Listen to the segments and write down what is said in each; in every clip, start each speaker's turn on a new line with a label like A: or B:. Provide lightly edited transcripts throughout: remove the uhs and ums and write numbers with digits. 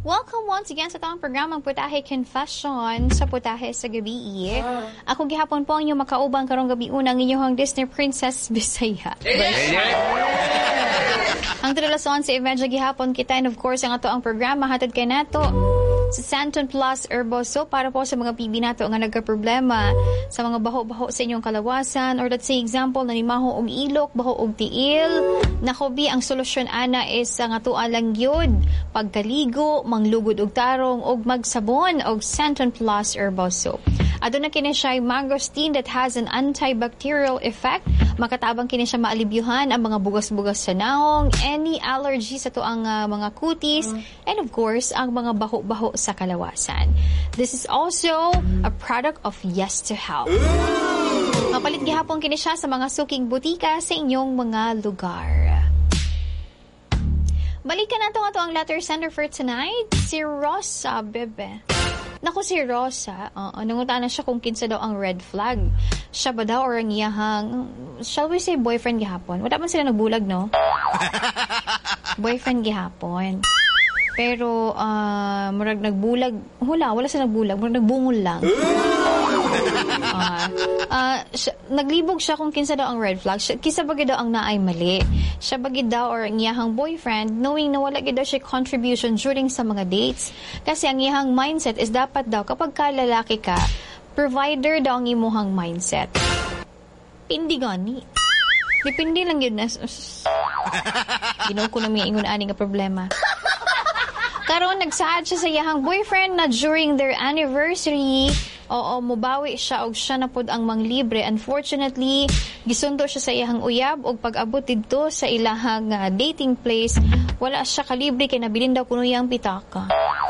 A: Welcome once again sa tawang programang Putahe Confession sa Putahe sa Gabi. Ako gihapon po ang inyong makaubang karong gabi unang inyong Disney Princess Bisaya. Ang tralason sa event gihapon kita, and of course ang ato ang programa hatod kay nato sa Santon Plus Herboso para po sa mga pibi nato nga nagka-problema sa mga baho-baho sa inyong kalawasan, or let's say example nanimaho og ilok, baho og tiil. Nakobi ang solusyon ana is ang ato alang gyud pagkaligo, manglugod og tarong og magsabon og Santon Plus Herboso. Aduna kini siya mangosteen that has an antibacterial effect. Makatabang kini siya maalibyuhan ang mga bugas-bugas sa naong, any allergies sa to ang mga kutis, and of course ang mga baho-baho sa kalawasan. This is also a product of Yes to Help. Mapalit gihapon kini siya sa mga suking butika sa inyong mga lugar. Balikan nato ang letter sender for tonight, si Rosa Bebe. Naku, si Rosa, nangunta na siya kung kinsa daw ang red flag. Siya ba daw or ang iyahang, shall we say boyfriend gihapon? Wala man sila nagbulag, no? Boyfriend gihapon. Pero, murag nagbulag, wala sila nagbulag, murag nagbungol lang. Naglibog siya kung kinsa daw ang red flag. Kisa bagay daw ang naay mali. Siya bagay daw or ang iyahang boyfriend, knowing na wala daw siya contribution during sa mga dates. Kasi ang iyahang mindset is dapat daw, kapag kalalaki ka, provider daw ang imuhang mindset. Pindi gani. Dipindi lang yun na. Ginaw ko na may ingon ani nga problema. Karon nagsaad siya sa iyahang boyfriend na during their anniversary, mubawi siya og siya na pod ang manglibre. Unfortunately, gisundo siya sa iyahang uyab og pag-abot didto sa ilahang dating place, wala siya kalibre kay nabilin daw kuno yang pitaka.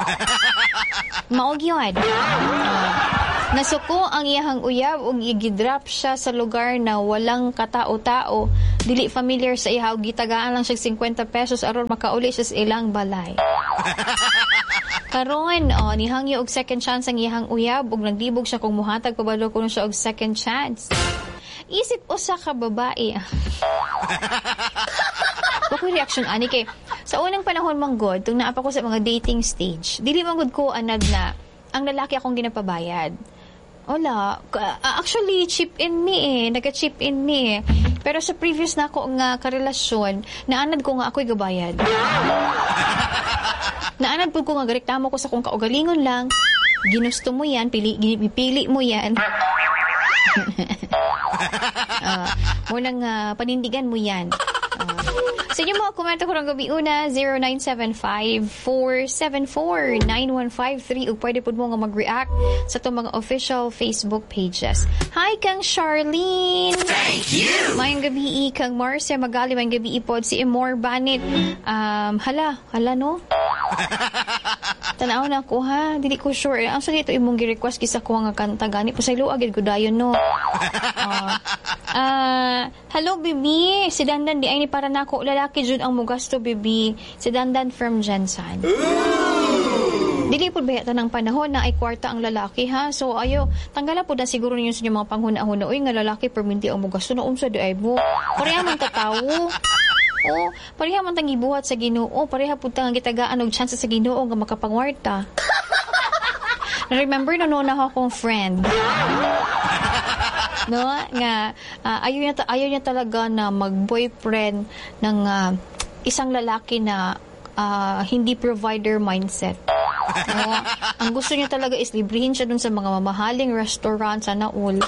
A: Maog yun. Nasuko ang iyahang uyab ug igidrop siya sa lugar na walang katao-tao. Dili familiar sa ihaw, gitagaan lang siya 50 pesos aron makauli siya sa ilang balay. Karon, nihangyo og second chance ang iyahang uyab ug naglibog siya kung muhatag pabalo kuno siya og second chance. Isip usa ka babae. Bakoy reaction ani kay sa unang panahon manggod tung naapa ko sa mga dating stage. Dili manggod ko anad na ang lalaki akong ginapabayad. Wala. Actually, chip-in me Nagka-chip in me Pero sa previous na ako nga karelasyon, naanad ko nga ako'y gabayad. Naanad po ko nga garektamo ko sa kung kaugalingon lang. Ginusto mo yan, pili mo yan. Munang panindigan mo yan. Sa inyo mga komento ko ng gabi una, 0975-474-9153 o pwede po mo nga mag-react sa itong mga official Facebook pages. Hi kang Charlene!
B: Thank you!
A: Mayang gabi kang Marcia Magali, mayang gabi ipod si Emor Banit. Hala no? Tanaw na ko ha, dili ko sure. Ang sagay ito imong gi-request kisa ko nga kanta gani po sa iluagid ko dayon no. Hello baby, si Dandan di ay ni para nako lalaki jud ang mugasto baby. Si Dandan from Jensen. Dili po ba ng panahon na ay kwarta ang lalaki ha. So ayo, tanggala po na siguro ninyo sa mga panghuna-huna. Uy nga lalaki perminti ang mugasto na unsa di ay mo. Pareha man tatawo. Pareha man tang gibuhat sa Ginoo. Pareha pud tang gitagaan og chance sa Ginoo nga makapangwarta. Remember na noon ako akong friend. No, nga ayaw niya talaga na mag-boyfriend ng isang lalaki na hindi provider mindset. No, ang gusto niya talaga is librihin siya dun sa mga mamahaling restaurant sa Naul.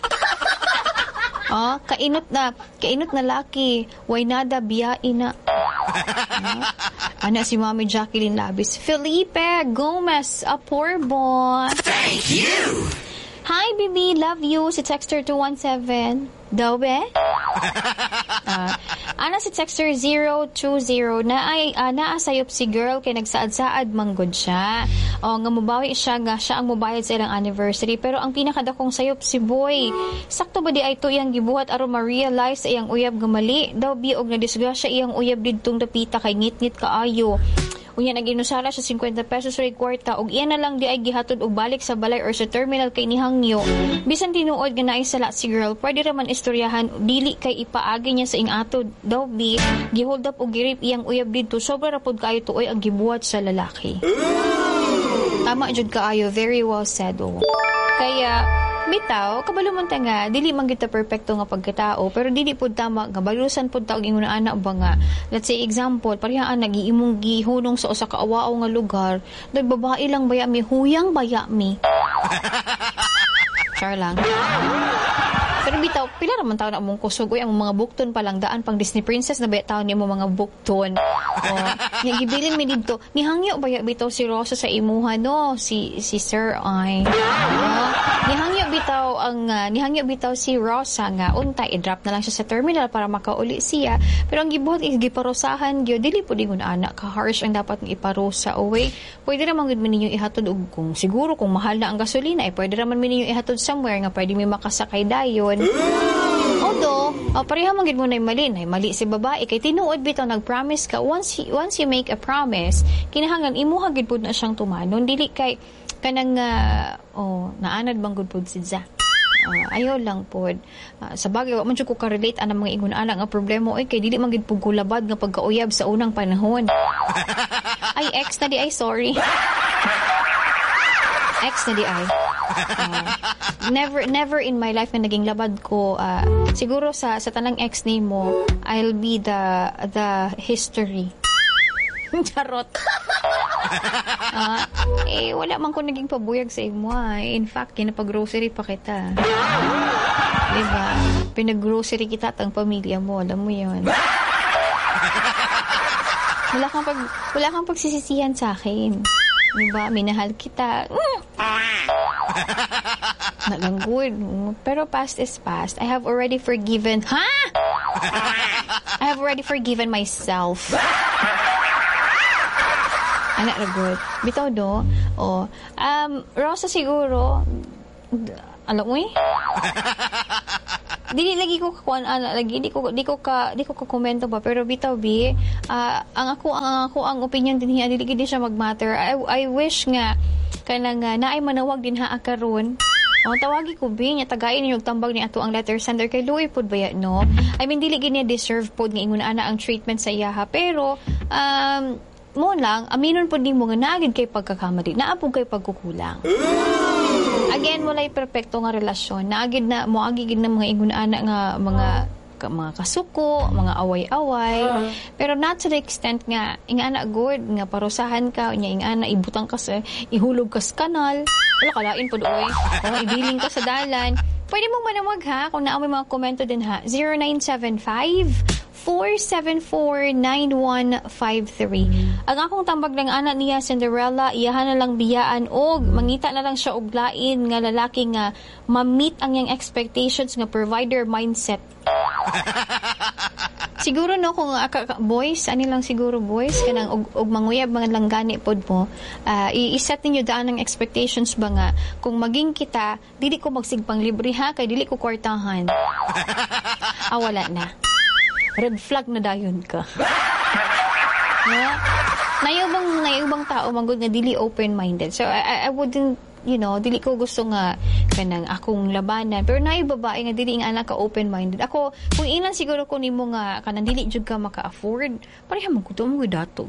A: Kainot na laki, way nada biyain na. Ana si Mami Jacqueline Labis. Felipe Gomez Aporbo.
B: Thank you!
A: Hi, baby. Love you. Si Texter 217. Daw, be? Ana si Texter 020 naasayop si girl kay nagsaad-saad manggod siya. Nga mubawi siya nga siya ang mubayad sa ilang anniversary. Pero ang pinakadakong sayop si boy. Sakto ba di ay ito iyang gibuhat aron ma-realize sa iyang uyab nga mali? Daw biog na disgrasya iyang uyab didtong dapita kay ngit-ngit kaayo. unya naginusara siya 50 pesos ray kwarta ug iya na lang di ay gihatod og balik sa balay or sa terminal kay nihangyo. Bisan tinuod nga naay sala si girl, pwede ra man istoryahan dili kay ipaagi niya sa ingatod. Daw bi gihold up og girip iyang uyab didto, sobra ra pud kaayo tuoy ang gibuhat sa lalaki. Tama jud kaayo, very well said. Kaya bitaw, kabalo man ta nga, dili man kita perfecto nga pagkatao, pero dili pud tama nga balusan pud ta og ingon ana ba nga. Let's say example, parehang nagiimong gihunong sa usa ka awaaw nga lugar, nagbabae lang baya mi, huyang baya mi. Char lang. Pero bitaw, pila naman taon na mong kusog, ang mga bukton pa lang, daan pang Disney princess na baya taon niya mo mga bukton. Yung gibilin mi dito, nihangyo baya bitaw si Rosa sa imuha, no? Si Sir Ay. Nihangyo bitaw si Rosa nga, unta, i-drop na lang siya sa terminal para makauli siya. Pero ang gibuhat, giparosahan, dili po dingon anak, ka-harsh ang dapat ng iparosa. Pwede naman gud ninyo ihatod, kung siguro, kung mahal na ang gasolina, pwede naman ninyo ihatod somewhere nga pwede may makasakay dayon. Although, pareha man gid mo na mali si babae kay tinuod bitaw nag-promise ka, once you make a promise, kinahanglan imuha gid pud na siyang tumanon, dili kay kanang naanad bang gud pud sidya. Ayaw lang pod. Sa bagay, wa man jud ko ka-relate anang mga ingon ana nga problema kay dili man gid pud kulabad nga pagkauyab sa unang panahon. Ay ex na di ay sorry. Ex na di ay. Never in my life na naging labad ko. Siguro sa tanang ex name mo, I'll be the history. Charot. Wala man ko naging pabuyag sa imo. In fact, kinapag-grocery pa kita. Diba? Pinag-grocery kita tang pamilya mo. Alam mo yun. Wala kang pagsisisihan sa akin. Diba? Minahal kita. Nalang good. Pero past is past. I have already forgiven. I have already forgiven myself. Anak na good. Bitaw do. Rosa siguro. Alam mo Dili lagi ko kakuan lagi di ko ka komento ba, pero bitaw bi ang opinion din hiya dili gid siya magmatter. I wish nga kanang naay manawag din ha karon. Tawagi ko bi nya tagayin niyo tambag ni ato ang letter sender kay Louie pod baya no. I mean dili gid niya deserve pod nga ingon ana ang treatment sa iya ha, pero mo lang aminon pod nimo nga naagid kay pagkakamali, naapog kay pagkukulang. Again, walay perpekto nga relasyon. Naagid na moagid na mga ingon-ana nga mga kasuko, mga away-away. Pero not to the extent nga ingana good nga parusahan ka, nya ingana ibutang ka sa ihulog ka sa kanal. Wala kalain pod oy. O ibiling ka sa dalan. Pwede mong manawag ha kung naa may mga komento din ha. 0975-474-9153. Ang akong tambag ng anak niya, Cinderella, iyahan na lang biyaan og mangita na lang siya og lain nga lalaki nga ma-meet ang yang expectations nga provider mindset. Siguro no kung boys, ani lang siguro boys kanang og manguyab mga langgani pod mo, i-set ninyo daan ng expectations ba nga kung maging kita, dili ko magsigpang libre ha kay dili ko kwartahan. Wala na. Red flag na dayon ka. Yeah? Nayubang tao manggod nga dili open-minded. So I wouldn't, dili ko gusto nga kanang akong labanan. Pero naay babae nga dili nga anak ka open-minded. Ako, kung ilan siguro ko nimo nga kanang dili jud ka maka-afford, pareha man ko mo dato.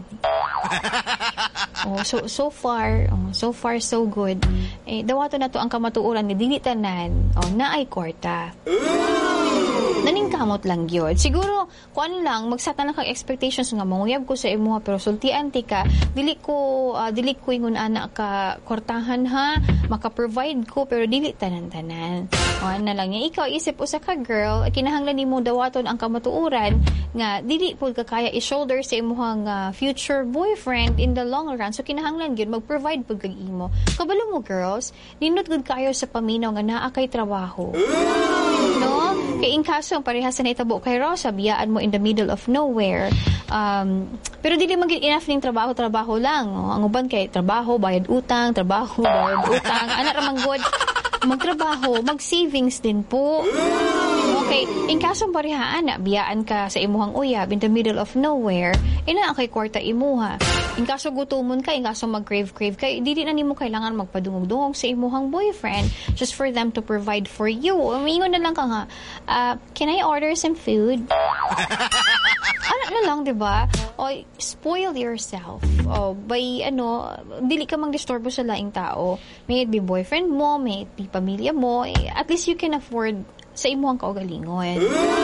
A: So far so good. Dawato na to ang kamatuoran nga dili tanan. Naay kwarta. Naningkamot lang gyud. Siguro kuan lang magsata na kag expectations nga manguyab ko sa imo pero sultian ti ka dili ko ingon ana ka kwartahan ha, maka-provide ko pero dili tanan-tanan. Na lang niya ikaw isip usa ka girl, kinahanglan nimo dawaton ang kamatuoran nga dili pud ka kaya i-shoulder sa imong future boyfriend in the long run. So kinahanglan gyud mag-provide pud kag imo. Kabalo mo girls, nindot gud kayo sa paminaw nga naa kay trabaho. No? Kay in kaso parehas na itabo kay Rosa, biyaan mo in the middle of nowhere. Pero dili man gid enough ning trabaho lang. Ang uban kay trabaho, bayad utang. Ana ra man good magtrabaho, mag-savings din po. Okay, Kay, in kasong parihaan na, biyaan ka sa imuhang uyab in the middle of nowhere, ina kay kwarta imuha. In kaso gutumon ka, in kaso mag-crave ka, di na nimo kailangan magpadungog-dungog sa imuhang boyfriend just for them to provide for you. Umingon na lang ka nga, can I order some food? Ano na lang, diba? O, spoil yourself. O, by, dili ka mang-disturbo sa laing tao. May it be boyfriend mo, may it be pamilya mo, at least you can afford sa imuhang kaugalingon.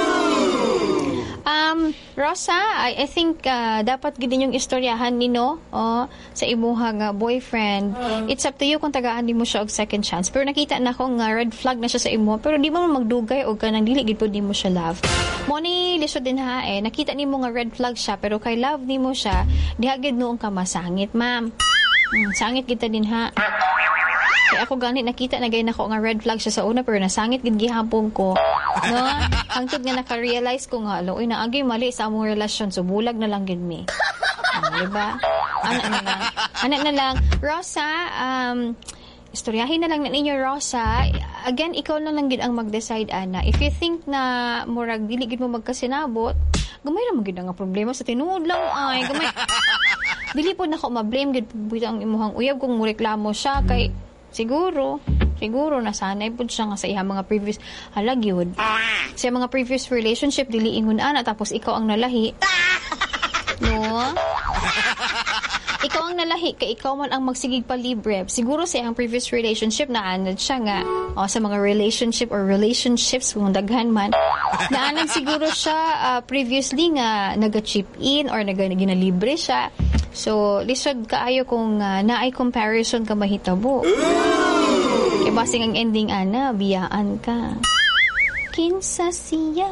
A: Rosa, I think dapat gid yung istoryahan nino sa imuhang boyfriend. It's up to you kung tagaan mo siya og second chance. Pero nakita na ko nga red flag na siya sa imo, pero di mo magdugay og kanang dili gid pud nimo siya love. Mo ni lisod din ha nakita nimo nga red flag siya pero kay love nimo siya, diha gid noong ka masangit, ma'am. Sangit kita din ha. Kaya ako ganit nakita na gay nako nga red flag siya sa una pero nasangit gid gihapon ko. No? Hangtod nga naka-realize ko nga uy na agi mali sa among relasyon so bulag na lang gid mi. Diba? Anak na lang. Rosa, istoryahin na lang na ninyo, Rosa. Again, ikaw na lang gid ang mag-decide, ana. If you think na murag dili gid mo magkasinabot, gamay ra man gid nga problema sa tinuod lang ay gamay. Dili po nako ma-blame gid pud ang imuhang uyab kung mureklamo siya kay siguro nasanay pud siya nga sa iyang mga previous halagyod. Sa mga previous relationship dili ingon ana tapos ikaw ang nalahi. No? Ikaw ang nalahi kay ikaw man ang magsigig pa libre. Siguro sa iyang previous relationship naanad siya nga sa mga relationship or relationships kung daghan man. Naanad siguro siya previously nga naga-chip in or ginalibre siya. So, lisod kaayo kung naay comparison ka mahitabo. Kaya basing ang ending, ana, biyaan ka. Kinsa siya.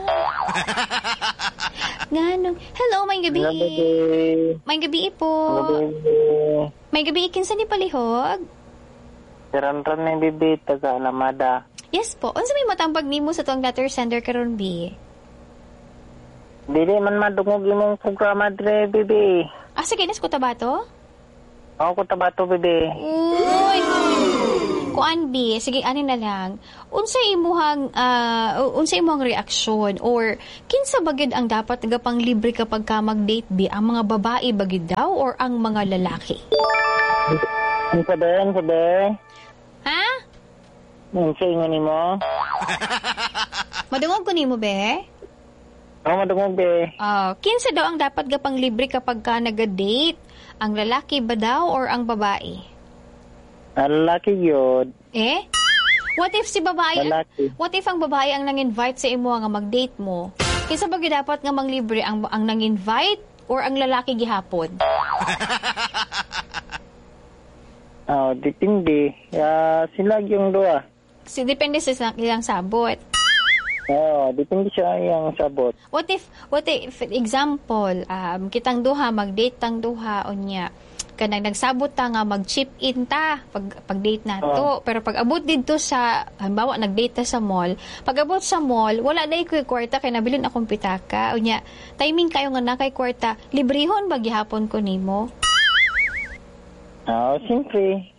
A: Ganong. Hello, may gabi. May gabi po. May gabi, kinsa ni palihog?
C: Ran-ran na bibi, taga Alamada.
A: Yes po. Unsa may matambag nimo sa tuwang letter sender karon bi?
C: Dili man madungog imong programa dire, bibi.
A: Sige, nas ko tabato?
C: Oo, ko tabato, bibi.
A: Uy! Kuan bi, sige anin na lang. Unsay imuhang reaksyon or kinsa bagid ang dapat gapang libre kapag ka mag-date bi, ang mga babae bagid daw or ang mga lalaki?
C: Sabi.
A: Ha?
C: Unsay ingon nimo?
A: Madungog ko nimo be?
C: Oo, madungog be.
A: Kinsa daw ang dapat gapang libre kapag ka nag-date? Ang lalaki ba daw or ang babae?
C: Lalaki yun.
A: What if si babae?
C: Lalaki.
A: What if ang babae ang nang-invite sa imo nga mag-date mo? Kinsa ba dapat nga manglibre ang nang-invite or ang lalaki gihapon?
C: Depende. Sila yung dua.
A: Depende sa ilang sabot.
C: Depende siya yung sabot.
A: What if example, kitang duha mag-date tang duha unya kanang nagsabot ta nga mag-chip in ta pag date nato pero pag abot didto sa halimbawa nag-date ta sa mall, pag abot sa mall wala dai koy kwarta kay nabilin akong pitaka unya timing kayo nga nakay kwarta librehon ba gihapon ko nimo?
C: Siyempre.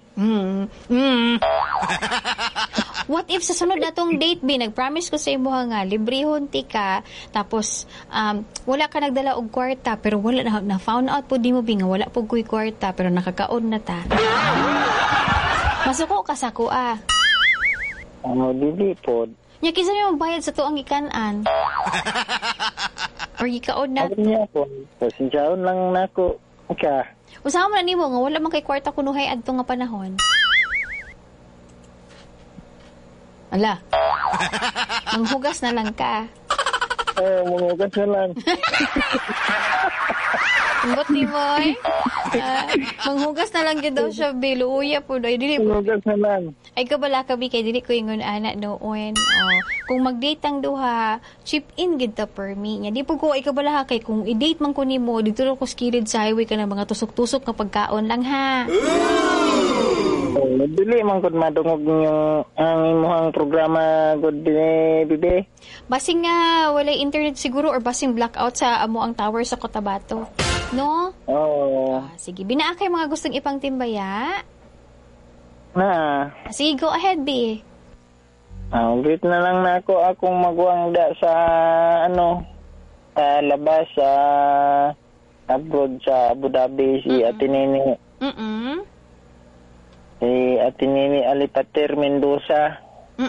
A: What if sa sunod natong date bi nagpromise ko sa imo nga librehon ti ka tapos wala ka nagdala og kwarta pero wala na found out pud nimo bi nga wala pud koy kwarta pero nakakaon na ta. Masuko ka sa kuha.
C: Dili pod.
A: Nya kinsa may magbayad sa tuang ikanan? Or gikaon na?
C: Niya po. Pasensyaon lang nako. Ka.
A: Usaha man nimo nga wala man kay kwarta kunuhay adto nga panahon. Ala. Manghugas na lang ka.
C: Manghugas na lang.
A: Ambot ni mo eh. Manghugas na lang daw siya biluya po.
C: Manghugas na lang.
A: Ay kabala kabi kay dili ko ingon ana noon. Kung mag-date ang duha, chip in gid ta per me. Nya di po ko ay kabala kay kung i-date man ko nimo dito ko skilled sa highway ka na mga tusok-tusok nga pagkaon lang ha.
C: Dili man gud madungog yung ang imong programa gud bibi.
A: Basing nga walay internet siguro or basing blackout sa amo ang tower sa Cotabato. No? Sige, binaa kay mga gustong ipang timbaya. Sige, go ahead, B.
C: Grit na lang na ako akong magwang da sa labas sa abroad sa Abu Dhabi si Atinini. Si Atinini Alipater Mendoza.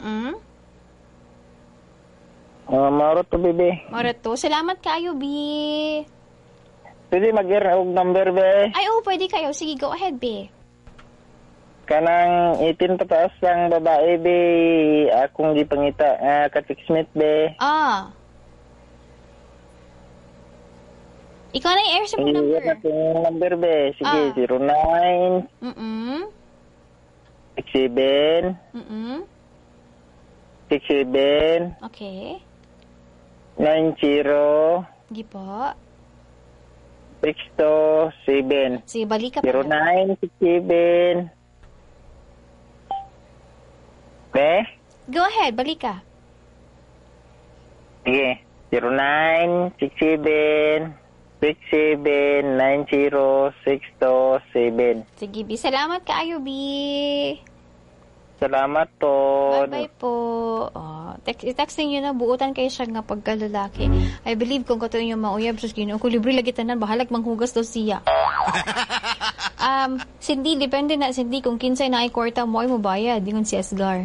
C: Mauro to, bebe.
A: Mauro to. Salamat kayo, Bi.
C: Pwede mag-og number, be?
A: Ay, oo, pwede kayo. Sige, go ahead, Bi.
C: Kanang 18 pataas lang babae, be. Akong gipangita, ka-fixmate, be.
A: Ikaw na yung air sa mong number.
C: Number, be. Sige, 09 67 67
A: Okay.
C: 90
A: Sige po.
C: 627.
A: Sige, balik ka pa.
C: 0967. Be?
A: Go ahead, balik ka.
C: Sige. 0967 6790 627.
A: Sige, Bi. Salamat kaayo, Bi.
C: Salamat po.
A: Bye-bye po. Texting nyo na, buutan kayo siya nga pagkalalaki. I believe kung kato yung mauyab, sus Ginoo ko, libre lagi tanan, bahalag manghugas daw siya. Cindy, depende na, Cindy, kung kinsay na ay kwarta mo, ay mabayad. Dingon si Asgar.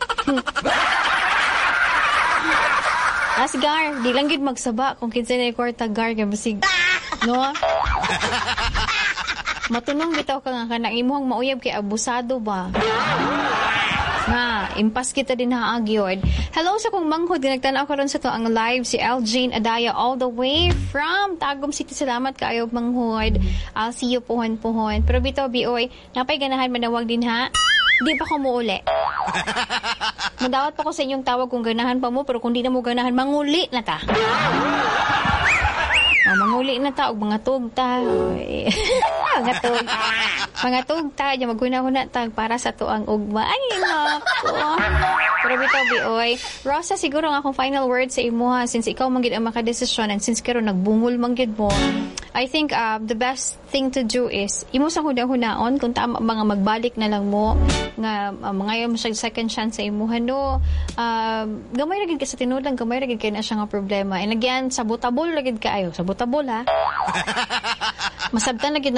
A: Asgar, di lang yun magsaba kung kinsay na ay kwarta, Gar, kaya masig, no? Matunong bitaw ka nga kanang imuhang mauyab kay abusado ba? Impas kita din haagyod. Hello sa kong manghod, ginagtanaw ko ron sa to ang live si Eljane Adaya all the way from Tagum City. Salamat kayo manghod. I'll see you puhon. Pero bitaw bioy, napay ganahan manawag din ha. Di pa ko muuli. Madawat pa ko sa inyong tawag kung ganahan pa mo, pero kung di na mo ganahan, manguli na ta. Manguli na ta, og mga tugta. Mga tugta, yung maguna-huna tag para sa to ang ugma. Ay, nako. Pero bitaw, bioy. Rosa, siguro nga akong final word sa imo ha, since ikaw manggid ang makadesisyon and since karon nagbungol manggid mo, I think the best thing to do is, imo sa hunaon kung tama mga magbalik na lang mo, nga mga yung second chance sa imuhan, no? Gamay ragid ka sa tinulang, gamay ragid kayo na siya nga problema. And again, sabotable ragid ka ayo. Sabotable ha? Masabtan lagi